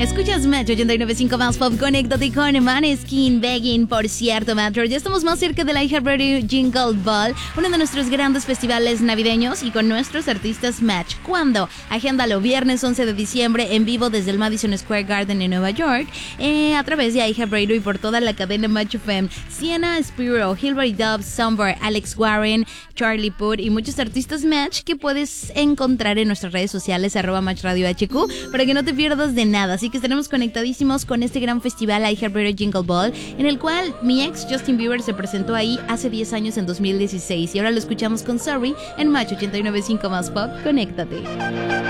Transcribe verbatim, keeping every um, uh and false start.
Escuchas Match ochenta y nueve punto cinco más Pop, conéctate con Maneskin Begging. Por cierto, Metro, ya estamos más cerca del iHeartRadio Jingle Ball, uno de nuestros grandes festivales navideños, y con nuestros artistas Match. ¿Cuándo? Agéndalo, viernes once de diciembre, en vivo desde el Madison Square Garden en Nueva York, eh, a través de iHeartRadio y por toda la cadena Match F M. Sienna Spiro, Hilary Duff, Somber, Alex Warren, Charlie Puth y muchos artistas Match que puedes encontrar en nuestras redes sociales, arroba Match Radio H Q, para que no te pierdas de nada. Así que estaremos conectadísimos con este gran festival iHeartRadio Jingle Ball, en el cual mi ex Justin Bieber se presentó ahí hace diez años, en dos mil dieciséis, y ahora lo escuchamos con Sorry en Match ochenta y nueve punto cinco más Pop. Conéctate.